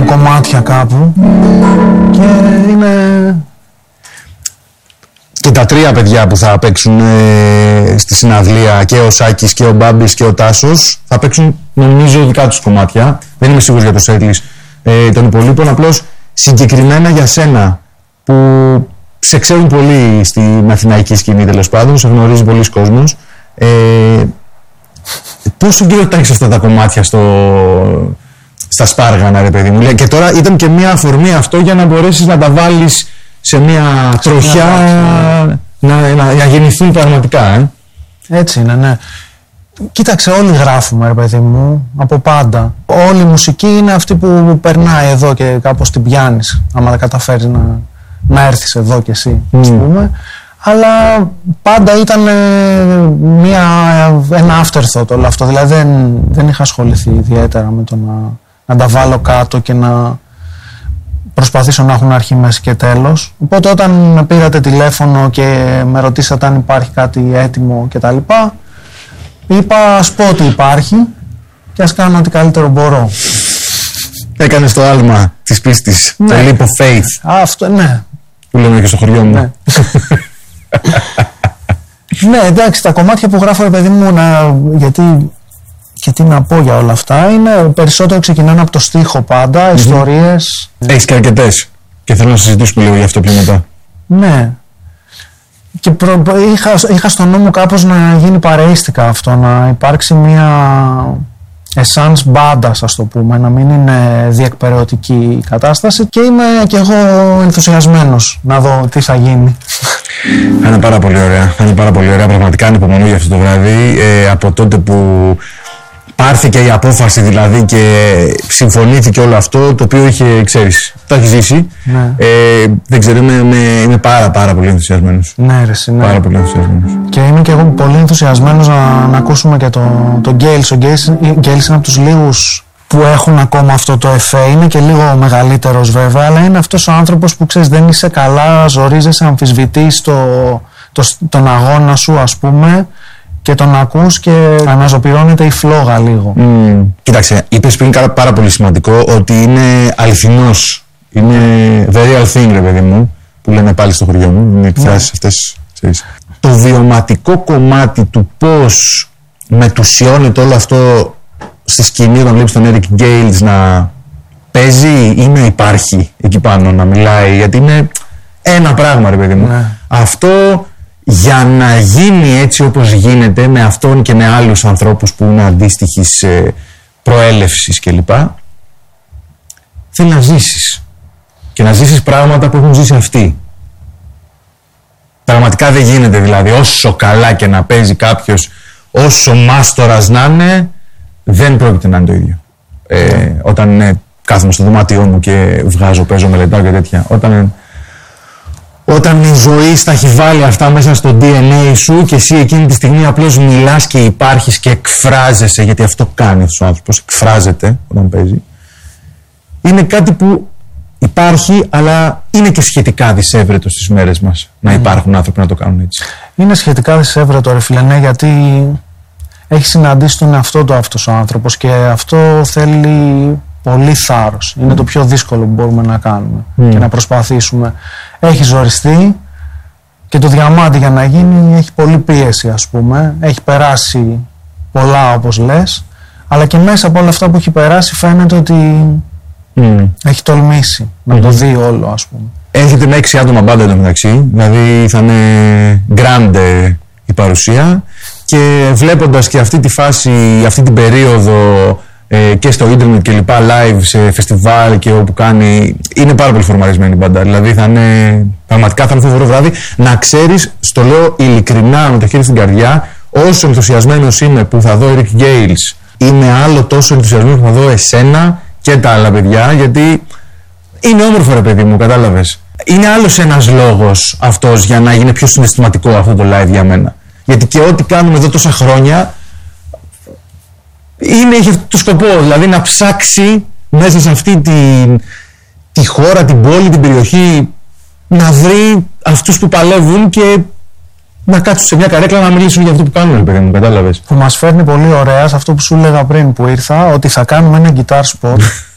κομμάτια κάπου και είναι... Και τα τρία παιδιά που θα παίξουν στη συναυλία, και ο Σάκης και ο Μπάμπης και ο Τάσος, θα παίξουν νομίζω δικά τους κομμάτια. Δεν είμαι σίγουρος για το setlist των υπολείπων, απλώς συγκεκριμένα για σένα που σε ξέρουν πολύ στην αθηναϊκή σκηνή, τέλος πάντων, σε γνωρίζει πολλοί κόσμος. Πόσο καιρό τα έχεις αυτά τα κομμάτια στα σπάργανα, ρε παιδί μου? Και τώρα ήταν και μια αφορμή αυτό για να μπορέσεις να τα βάλεις σε μια τροχιά να γεννηθούν πραγματικά. Έτσι είναι, ναι. Κοίταξε, όλοι γράφουμε, ρε παιδί μου, από πάντα. Όλη η μουσική είναι αυτή που περνάει εδώ και κάπως την πιάνεις, άμα δεν καταφέρεις να έρθεις εδώ κι εσύ, ας πούμε. Αλλά πάντα ήταν ένα afterthought όλο αυτό. Δηλαδή δεν είχα ασχοληθεί ιδιαίτερα με το να τα βάλω κάτω και να προσπαθήσω να έχουν αρχή, μέση και τέλος. Οπότε όταν με πήρατε τηλέφωνο και με ρωτήσατε αν υπάρχει κάτι έτοιμο κτλ, είπα ας πω ότι υπάρχει και ας κάνω ό,τι καλύτερο μπορώ. Έκανες το άλμα της πίστης, ναι. Το leap of faith. Αυτό, ναι. Που λέμε και στο χωριό μου. Ναι. Ναι, εντάξει, τα κομμάτια που γράφω, ρε παιδί μου, γιατί να πω για όλα αυτά, είναι περισσότερο ξεκινάνε από το στίχο πάντα, ιστορίες. Έχεις και αρκετές και θέλω να συζητήσουμε λίγο γι' αυτό πιο μετά. Ναι. Και είχα στο νου μου κάπως να γίνει παρεΐστικα αυτό, να υπάρξει μια essence μπάντας, ας το πούμε, να μην είναι διεκπεραιωτική η κατάσταση, και είμαι και εγώ ενθουσιασμένος να δω τι θα γίνει. Θα είναι πάρα πολύ ωραία. Θα είναι πάρα πολύ ωραία. Πραγματικά ανυπομονώ για αυτό το βράδυ. Από τότε που πάρθηκε η απόφαση δηλαδή και συμφωνήθηκε όλο αυτό, το οποίο είχε, ξέρεις, το έχει ζήσει. Ναι. Δεν ξέρω, είμαι πάρα πολύ ενθουσιασμένος. Ναι, ρε, ναι. Πάρα πολύ ενθουσιασμένος. Και είμαι και εγώ πολύ ενθουσιασμένος να ακούσουμε και τον Γκέιλς. Ο Γκέιλς είναι από τους λίγους που έχουν ακόμα αυτό το εφέ. Είναι και λίγο μεγαλύτερος βέβαια, αλλά είναι αυτός ο άνθρωπος που, ξέρεις, δεν είσαι καλά, ζορίζεσαι, αμφισβητείς τον αγώνα σου, ας πούμε, και τον ακούς και αναζωπυρώνεται η φλόγα λίγο. Κοίταξε, είπες πριν πάρα πολύ σημαντικό ότι είναι αληθινός. Είναι the real thing, ρε παιδί μου, που λένε πάλι στο χωριό μου. Είναι εκφράσεις αυτές, ξέρεις. Το βιωματικό κομμάτι του πώς μετουσιώνεται όλο αυτό στη σκηνή, όταν βλέπεις τον Eric Gales να παίζει ή να υπάρχει εκεί πάνω, να μιλάει, γιατί είναι ένα πράγμα, ρε παιδί μου. Ναι. Αυτό, για να γίνει έτσι όπως γίνεται με αυτόν και με άλλους ανθρώπους που είναι αντίστοιχης προέλευσης κλπ, θέλει να ζήσεις και να ζήσεις πράγματα που έχουν ζήσει αυτοί. Πραγματικά δεν γίνεται, δηλαδή, όσο καλά και να παίζει κάποιος, όσο μάστορας να είναι, δεν πρόκειται να είναι το ίδιο. Όταν κάθομαι στο δωμάτιό μου και παίζω μελετάω και τέτοια, όταν η ζωή στα έχει βάλει αυτά μέσα στο DNA σου και εσύ εκείνη τη στιγμή απλώς μιλάς και υπάρχεις και εκφράζεσαι, γιατί αυτό κάνει αυτός ο άνθρωπος, εκφράζεται όταν παίζει, είναι κάτι που υπάρχει, αλλά είναι και σχετικά δυσέβρετο στις μέρες μας να υπάρχουν άνθρωποι να το κάνουν έτσι. Είναι σχετικά δυσέβρετο, ρε φίλε, ναι, γιατί έχει συναντήσει τον εαυτό του αυτός ο άνθρωπος και αυτό θέλει πολύ θάρρος. Είναι το πιο δύσκολο που μπορούμε να κάνουμε και να προσπαθήσουμε. Έχει ζοριστεί και το διαμάντι για να γίνει έχει πολύ πίεση, ας πούμε. Έχει περάσει πολλά, όπως λες, αλλά και μέσα από όλα αυτά που έχει περάσει φαίνεται ότι έχει τολμήσει να το δει όλο, ας πούμε. Έχετε με 6 άτομα μπάντα εντωμεταξύ, δηλαδή θα είναι grande η παρουσία, και βλέποντας και αυτή τη φάση, αυτή την περίοδο και στο ίντερνετ και λοιπά, live σε φεστιβάλ και όπου κάνει, είναι πάρα πολύ φορμαρισμένη η μπάντα. Δηλαδή πραγματικά θα είναι φοβερό βράδυ. Να ξέρεις, στο λέω ειλικρινά με το χέρι στην καρδιά, όσο ενθουσιασμένος είμαι που θα δω Eric Gales, είμαι άλλο τόσο ενθουσιασμένος που θα δω εσένα και τα άλλα παιδιά, γιατί είναι όμορφο, ρε παιδί μου, κατάλαβες. Είναι άλλος ένας λόγος αυτός για να γίνει πιο συναισθηματικό αυτό το live για μένα. Γιατί και ό,τι κάνουμε εδώ τόσα χρόνια έχει αυτό το σκοπό, δηλαδή να ψάξει μέσα σε αυτή τη χώρα, την πόλη, την περιοχή, να βρει αυτούς που παλεύουν και να κάτσουν σε μια καρέκλα να μιλήσουν για αυτό που κάνουν, παιδί μου, κατάλαβες. Που μας φέρνει πολύ ωραία σε αυτό που σου έλεγα πριν που ήρθα, ότι θα κάνουμε ένα guitar spot